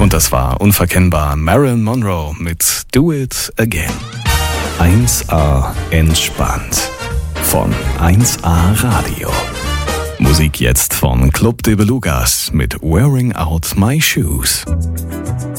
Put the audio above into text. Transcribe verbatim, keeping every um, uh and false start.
Und das war unverkennbar Marilyn Monroe mit Do It Again. eins A entspannt von eins A Radio. Musik jetzt von Club de Belugas mit Wearing Out My Shoes.